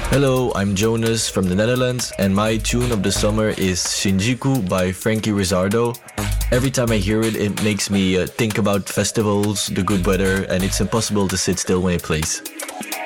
Hello, I'm Jonas from the Netherlands, and my tune of the summer is Shinjuku by Frankie Rizzardo. Every time I hear it, it makes me think about festivals, the good weather, and it's impossible to sit still when it plays.